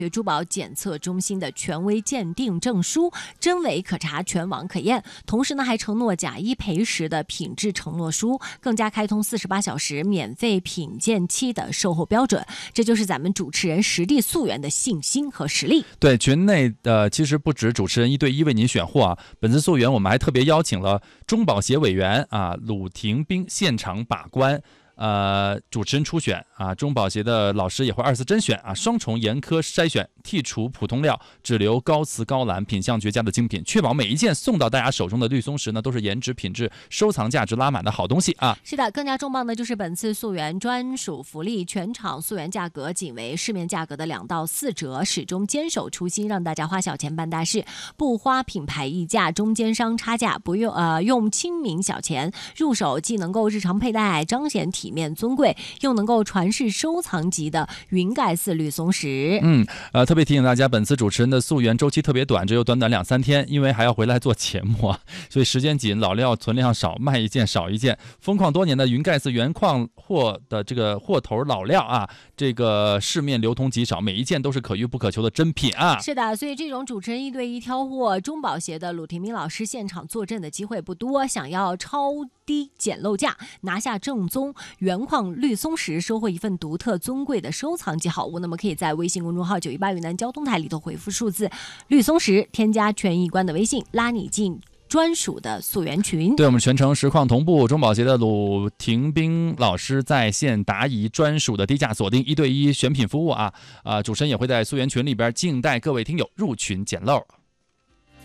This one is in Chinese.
珠宝检测中心的权威鉴定证书，真伪可查，全网可验。同时呢，还承诺假一赔十的品质承诺书，更加开通48小时免费品鉴期的售后标准。这就是咱们主持人实地溯源的信心和实力。 对，群内其实不止主持人1对1为您选货啊，本次溯源我们还特别邀请了中保协委员鲁廷斌现场把关。主持人初选中保协的老师也会2次甄选双重严苛筛选，剔除普通料，只留高瓷高蓝，品相绝佳的精品，确保每一件送到大家手中的绿松石呢都是颜值、品质、收藏价值拉满的好东西啊！ 是的，更加重磅的就是本次溯源专属福利，全场溯源价格仅为市面价格的2到4折，始终坚守初心，让大家花小钱办大事，不花品牌溢价、中间商差价，不用亲民小钱入手，既能够日常佩戴，彰显体面尊贵，又能够传世收藏级的云盖寺绿松石。 特别提醒大家，本次主持人的溯源周期特别短，只有短短2-3天，因为还要回来做节目所以时间紧，老料存量少，卖一件少一件。风矿多年的云盖寺原矿货的这个货头老料这个市面流通极少，每一件都是可遇不可求的真品是的，所以这种主持人1对1挑货，中保协的鲁廷斌老师现场坐镇的机会不多，想要超低捡漏价拿下正宗原矿绿松石，收获一份独特尊贵的收藏级好物，那么可以在微信公众号918云南交通台里头回复数字绿松石，添加权益官的微信，拉你进专属的溯源群。 对，我们全程实况同步，中保协的鲁廷斌老师在线答疑，专属的低价锁定1对1选品服务主持人也会在溯源群里边静待各位听友入群捡漏。